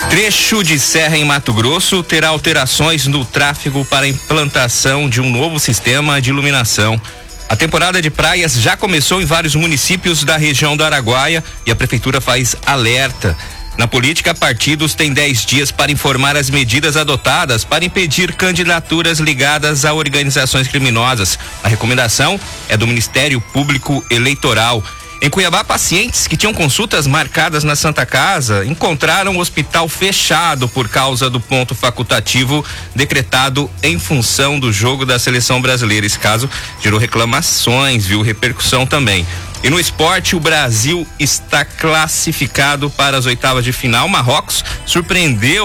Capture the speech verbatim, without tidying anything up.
Trecho de serra em Mato Grosso terá alterações no tráfego para a implantação de um novo sistema de iluminação. A temporada de praias já começou em vários municípios da região do Araguaia e a prefeitura faz alerta. Na política, partidos têm dez dias para informar as medidas adotadas para impedir candidaturas ligadas a organizações criminosas. A recomendação é do Ministério Público Eleitoral. Em Cuiabá, pacientes que tinham consultas marcadas na Santa Casa encontraram o hospital fechado por causa do ponto facultativo decretado em função do jogo da seleção brasileira. Esse caso gerou reclamações, viu? Repercussão também. E no esporte, o Brasil está classificado para as oitavas de final. Marrocos surpreendeu